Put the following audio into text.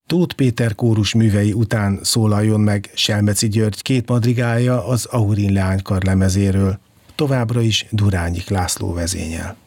Tóth Péter kórus művei után szólaljon meg Selmeczi György két madrigája az Aurin leánykar lemezéről. Továbbra is Durányi László vezényel.